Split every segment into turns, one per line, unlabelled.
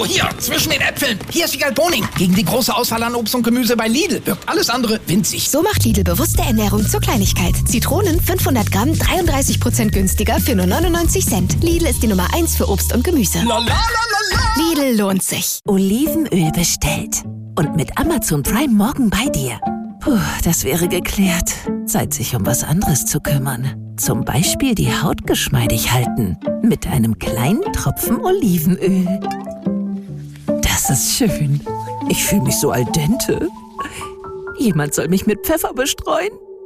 Oh, hier, zwischen den Äpfeln. Hier ist Wiegald Boning. Gegen die große Auswahl an Obst und Gemüse bei Lidl wirkt alles andere winzig.
So macht Lidl bewusste Ernährung zur Kleinigkeit. Zitronen 500 Gramm, 33% günstiger für nur 99 Cent. Lidl ist die Nummer 1 für Obst und Gemüse. Lidl lohnt sich.
Olivenöl bestellt. Und mit Amazon Prime morgen bei dir. Puh, das wäre geklärt. Zeit, sich um was anderes zu kümmern. Zum Beispiel die Haut geschmeidig halten. Mit einem kleinen Tropfen Olivenöl. Das ist schön. Ich fühle mich so al dente. Jemand soll mich mit Pfeffer bestreuen.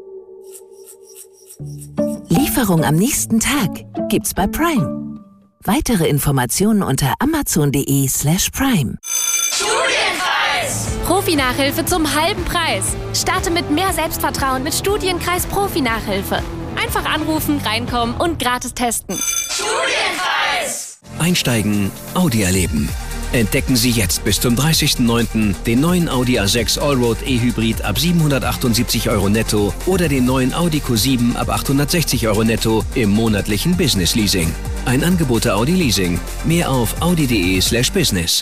Lieferung am nächsten Tag gibt's bei Prime. Weitere Informationen unter amazon.de/prime.
Studienkreis! Profi-Nachhilfe zum halben Preis. Starte mit mehr Selbstvertrauen mit Studienkreis Profi-Nachhilfe. Einfach anrufen, reinkommen und gratis testen.
Studienkreis! Einsteigen, Audi erleben. Entdecken Sie jetzt bis zum 30.09. den neuen Audi A6 Allroad E-Hybrid ab 778 € netto oder den neuen Audi Q7 ab 860 € netto im monatlichen Business Leasing. Ein Angebot der Audi Leasing. Mehr auf audi.de/business.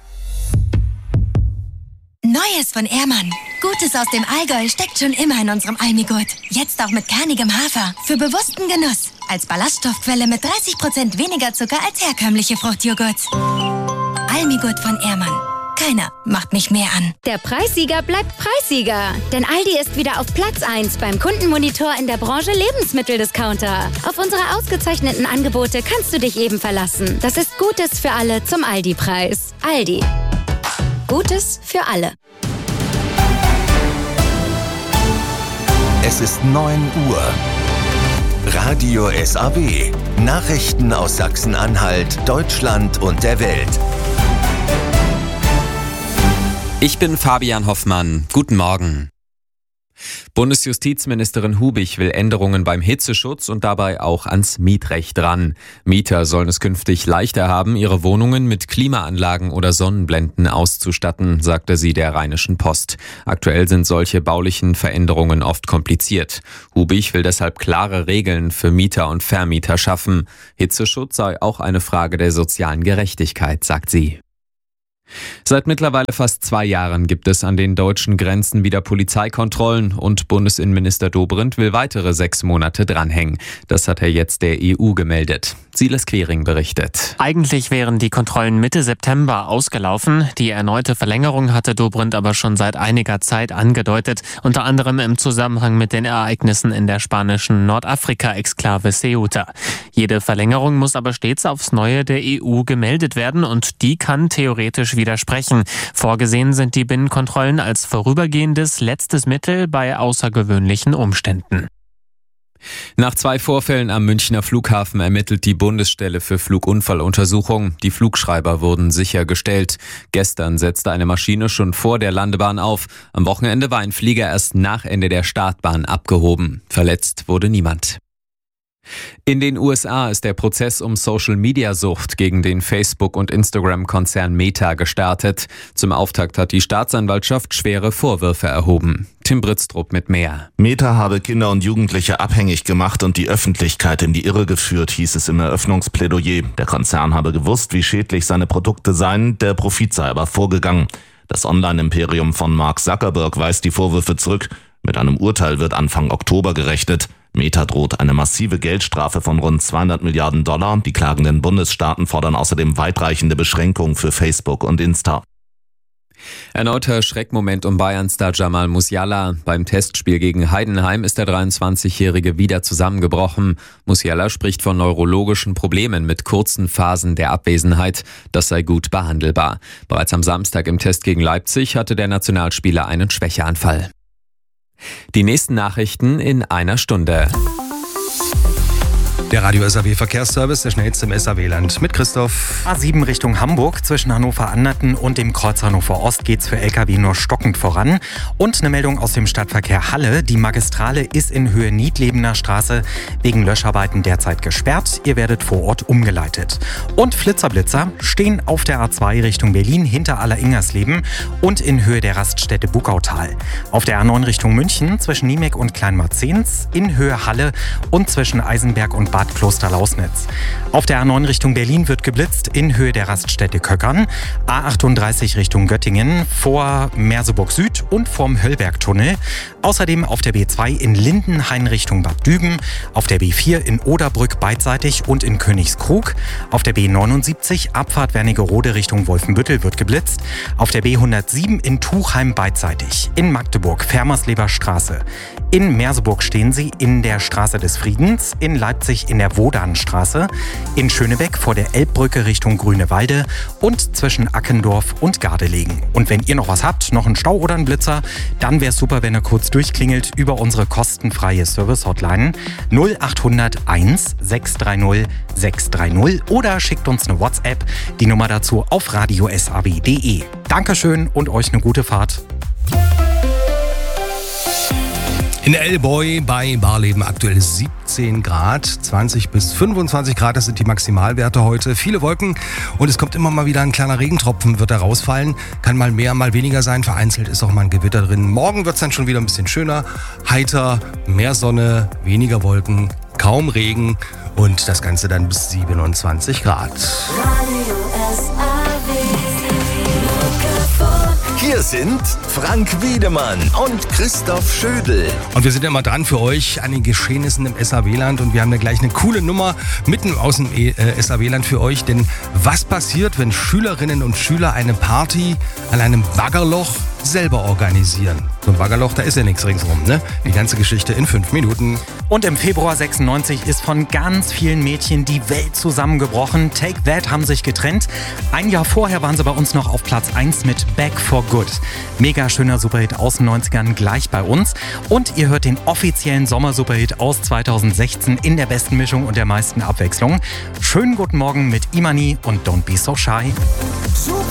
Neues von Ehrmann. Gutes aus dem Allgäu steckt schon immer in unserem Almigurt. Jetzt auch mit kernigem Hafer. Für bewussten Genuss. Als Ballaststoffquelle mit 30% weniger Zucker als herkömmliche Fruchtjoghurts. Almigurt von Ehrmann. Keiner macht mich mehr an.
Der Preissieger bleibt Preissieger. Denn Aldi ist wieder auf Platz 1 beim Kundenmonitor in der Branche Lebensmitteldiscounter. Auf unsere ausgezeichneten Angebote kannst du dich eben verlassen. Das ist Gutes für alle zum Aldi-Preis. Aldi. Gutes für alle.
Es ist 9 Uhr. Radio SAW. Nachrichten aus Sachsen-Anhalt, Deutschland und der Welt.
Ich bin Fabian Hoffmann. Guten Morgen. Bundesjustizministerin Hubich will Änderungen beim Hitzeschutz und dabei auch ans Mietrecht ran. Mieter sollen es künftig leichter haben, ihre Wohnungen mit Klimaanlagen oder Sonnenblenden auszustatten, sagte sie der Rheinischen Post. Aktuell sind solche baulichen Veränderungen oft kompliziert. Hubich will deshalb klare Regeln für Mieter und Vermieter schaffen. Hitzeschutz sei auch eine Frage der sozialen Gerechtigkeit, sagt sie. Seit mittlerweile fast 2 Jahren gibt es an den deutschen Grenzen wieder Polizeikontrollen und Bundesinnenminister Dobrindt will weitere 6 Monate dranhängen. Das hat er jetzt der EU gemeldet. Silas Quering berichtet.
Eigentlich wären die Kontrollen Mitte September ausgelaufen. Die erneute Verlängerung hatte Dobrindt aber schon seit einiger Zeit angedeutet, unter anderem im Zusammenhang mit den Ereignissen in der spanischen Nordafrika-Exklave Ceuta. Jede Verlängerung muss aber stets aufs Neue der EU gemeldet werden und die kann theoretisch widersprechen. Vorgesehen sind die Binnenkontrollen als vorübergehendes letztes Mittel bei außergewöhnlichen Umständen.
Nach 2 Vorfällen am Münchner Flughafen ermittelt die Bundesstelle für Flugunfalluntersuchung. Die Flugschreiber wurden sichergestellt. Gestern setzte eine Maschine schon vor der Landebahn auf. Am Wochenende war ein Flieger erst nach Ende der Startbahn abgehoben. Verletzt wurde niemand. In den USA ist der Prozess um Social-Media-Sucht gegen den Facebook- und Instagram-Konzern Meta gestartet. Zum Auftakt hat die Staatsanwaltschaft schwere Vorwürfe erhoben. Tim Britztrup mit mehr.
Meta habe Kinder und Jugendliche abhängig gemacht und die Öffentlichkeit in die Irre geführt, hieß es im Eröffnungsplädoyer. Der Konzern habe gewusst, wie schädlich seine Produkte seien, der Profit sei aber vorgegangen. Das Online-Imperium von Mark Zuckerberg weist die Vorwürfe zurück. Mit einem Urteil wird Anfang Oktober gerechnet. Meta droht eine massive Geldstrafe von rund $200 Milliarden. Die klagenden Bundesstaaten fordern außerdem weitreichende Beschränkungen für Facebook und Insta.
Erneuter Schreckmoment um Bayern-Star Jamal Musiala. Beim Testspiel gegen Heidenheim ist der 23-Jährige wieder zusammengebrochen. Musiala spricht von neurologischen Problemen mit kurzen Phasen der Abwesenheit. Das sei gut behandelbar. Bereits am Samstag im Test gegen Leipzig hatte der Nationalspieler einen Schwächeanfall. Die nächsten Nachrichten in einer Stunde.
Der Radio SAW Verkehrsservice, der schnellste im SAW-Land mit Christoph.
A7 Richtung Hamburg, zwischen Hannover-Anderten und dem Kreuz Hannover Ost geht's für LKW nur stockend voran. Und eine Meldung aus dem Stadtverkehr Halle. Die Magistrale ist in Höhe Niedlebener Straße wegen Löscharbeiten derzeit gesperrt. Ihr werdet vor Ort umgeleitet. Und Flitzer-Blitzer stehen auf der A2 Richtung Berlin hinter Aller-Ingersleben und in Höhe der Raststätte Buckautal. Auf der A9 Richtung München zwischen Niemek und Kleinmarzens, in Höhe Halle und zwischen Eisenberg und Bad Klosterlausnitz. Auf der A9 Richtung Berlin wird geblitzt in Höhe der Raststätte Köckern. A38 Richtung Göttingen vor Merseburg Süd und vorm Höllbergtunnel. Außerdem auf der B2 in Lindenhain Richtung Bad Düben. Auf der B4 in Oderbrück beidseitig und in Königskrug. Auf der B79 Abfahrt Wernigerode Richtung Wolfenbüttel wird geblitzt. Auf der B107 in Tuchheim beidseitig. In Magdeburg Fermersleber Straße. In Merseburg stehen Sie in der Straße des Friedens. In Leipzig in der Wodanstraße. In Schönebeck vor der Elbbrücke Richtung Grünewalde. Und zwischen Ackendorf und Gardelegen. Und wenn ihr noch was habt, noch einen Stau oder einen Blitzer, dann wäre es super, wenn ihr kurz durchklingelt über unsere kostenfreie Service-Hotline 0800 1 630 630 oder schickt uns eine WhatsApp. Die Nummer dazu auf radiosab.de. Dankeschön und euch eine gute Fahrt.
In Elboy bei Barleben aktuell 17 Grad, 20 bis 25 Grad, das sind die Maximalwerte heute. Viele Wolken und es kommt immer mal wieder ein kleiner Regentropfen, wird da rausfallen. Kann mal mehr, mal weniger sein, vereinzelt ist auch mal ein Gewitter drin. Morgen wird es dann schon wieder ein bisschen schöner, heiter, mehr Sonne, weniger Wolken, kaum Regen und das Ganze dann bis 27 Grad.
Hier sind Frank Wiedemann und Christoph Schödel.
Und wir sind immer dran für euch an den Geschehnissen im SAW-Land und wir haben da gleich eine coole Nummer mitten aus dem SAW-Land für euch. Denn was passiert, wenn Schülerinnen und Schüler eine Party an einem Baggerloch selber organisieren? So ein Baggerloch, da ist ja nichts ringsrum, ne? Die ganze Geschichte in 5 Minuten.
Und im Februar 96 ist von ganz vielen Mädchen die Welt zusammengebrochen. Take That haben sich getrennt. Ein Jahr vorher waren sie bei uns noch auf Platz 1 mit Back for Good. Mega schöner Superhit aus den 90ern gleich bei uns. Und ihr hört den offiziellen Sommersuperhit aus 2016 in der besten Mischung und der meisten Abwechslung. Schönen guten Morgen mit Imani und Don't Be So Shy.
Super